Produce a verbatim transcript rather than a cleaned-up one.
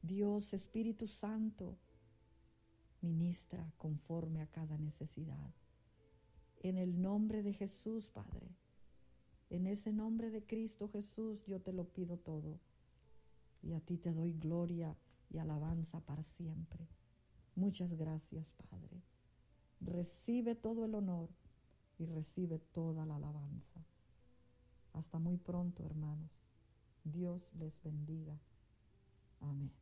Dios, Espíritu Santo, ministra conforme a cada necesidad. En el nombre de Jesús, Padre, en ese nombre de Cristo Jesús, yo te lo pido todo. Y a ti te doy gloria y alabanza para siempre. Muchas gracias, Padre. Recibe todo el honor y recibe toda la alabanza. Hasta muy pronto, hermanos. Dios les bendiga. Amén.